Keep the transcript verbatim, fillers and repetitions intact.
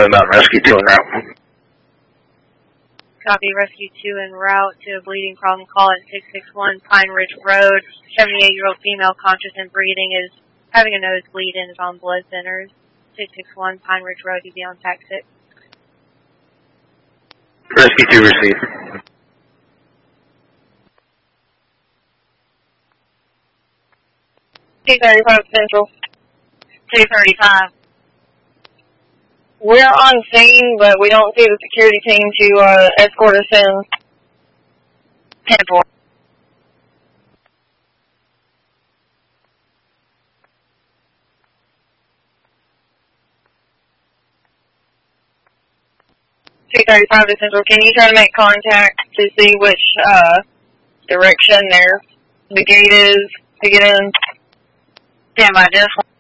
seven about Rescue two en route. Copy, Rescue two en route to a bleeding problem call at six six one Pine Ridge Road. seventy-eight-year-old female conscious and breathing is having a nosebleed and is on blood thinners. six six one Pine Ridge Road, you be on tax six. Rescue two received. two thirty-five Central. two thirty-five. We're on scene, but we don't see the security team to uh, escort us in. ten four. two thirty-five to Central. Can you try to make contact to see which uh, direction there the gate is to get in? Stand by, just